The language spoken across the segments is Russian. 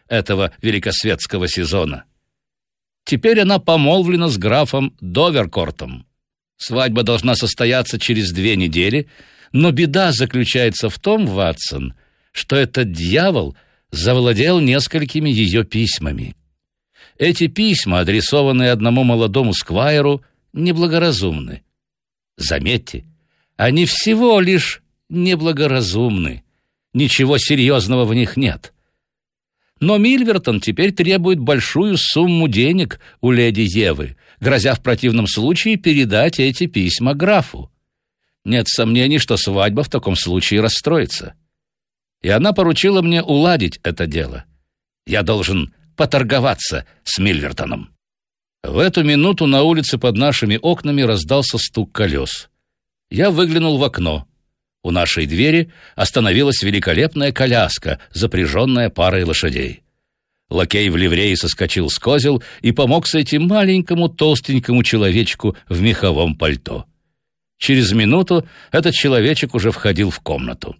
этого великосветского сезона. Теперь она помолвлена с графом Доверкортом. Свадьба должна состояться через 2 недели, но беда заключается в том, Ватсон, что этот дьявол завладел несколькими ее письмами. Эти письма, адресованные одному молодому сквайру, неблагоразумны. Заметьте, они всего лишь неблагоразумны. Ничего серьезного в них нет. Но Мильвертон теперь требует большую сумму денег у леди Евы, грозя в противном случае передать эти письма графу. Нет сомнений, что свадьба в таком случае расстроится. И она поручила мне уладить это дело. Я должен поторговаться с Мильвертоном. В эту минуту на улице под нашими окнами раздался стук колес. Я выглянул в окно. У нашей двери остановилась великолепная коляска, запряженная парой лошадей. Лакей в ливрее соскочил с козел и помог сойти маленькому толстенькому человечку в меховом пальто. Через минуту этот человечек уже входил в комнату.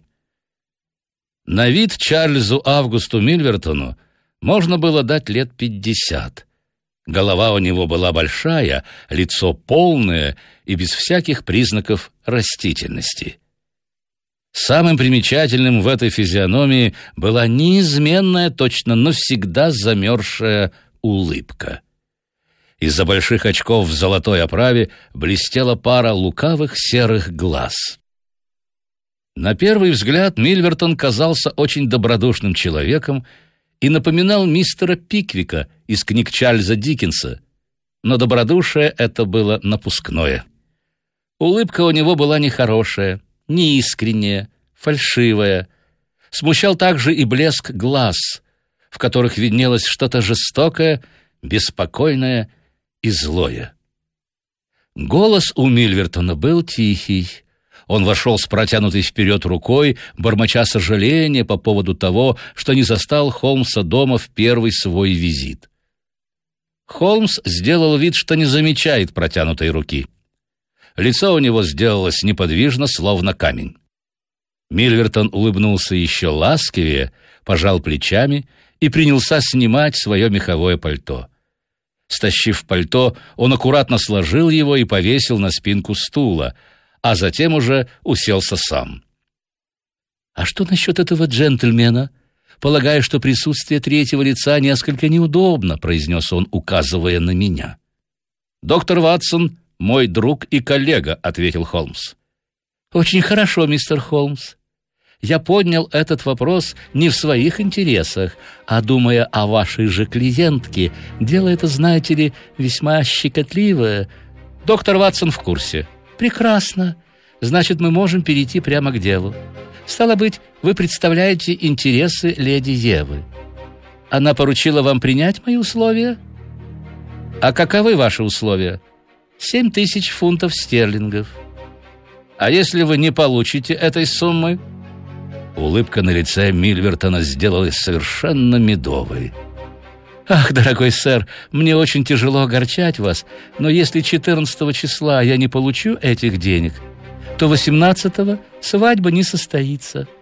На вид Чарльзу Августу Мильвертону можно было дать лет 50. Голова у него была большая, лицо полное и без всяких признаков растительности. Самым примечательным в этой физиономии была неизменная, точно навсегда замерзшая улыбка. Из-за больших очков в золотой оправе блестела пара лукавых серых глаз. На первый взгляд Мильвертон казался очень добродушным человеком и напоминал мистера Пиквика из книг Чарльза Диккенса, но добродушие это было напускное. Улыбка у него была нехорошая, неискренняя, фальшивая. Смущал также и блеск глаз, в которых виднелось что-то жестокое, беспокойное и злое. Голос у Мильвертона был тихий. Он вошел с протянутой вперед рукой, бормоча сожаления по поводу того, что не застал Холмса дома в первый свой визит. Холмс сделал вид, что не замечает протянутой руки. Лицо у него сделалось неподвижно, словно камень. Мильвертон улыбнулся еще ласкивее, пожал плечами и принялся снимать свое меховое пальто. Стащив пальто, он аккуратно сложил его и повесил на спинку стула, а затем уже уселся сам. «А что насчет этого джентльмена? Полагаю, что присутствие третьего лица несколько неудобно», — произнес он, указывая на меня. «Доктор Ватсон — мой друг и коллега», — ответил Холмс. «Очень хорошо, мистер Холмс. Я поднял этот вопрос не в своих интересах, а думая о вашей же клиентке. Дело это, знаете ли, весьма щекотливое. Доктор Ватсон в курсе. Прекрасно. Значит, мы можем перейти прямо к делу. Стало быть, вы представляете интересы леди Евы. Она поручила вам принять мои условия? А каковы ваши условия? 7000 фунтов стерлингов. А если вы не получите этой суммы?» Улыбка на лице Мильвертона сделалась совершенно медовой. «Ах, дорогой сэр, мне очень тяжело огорчать вас, но если 14 числа я не получу этих денег, то 18-го свадьба не состоится.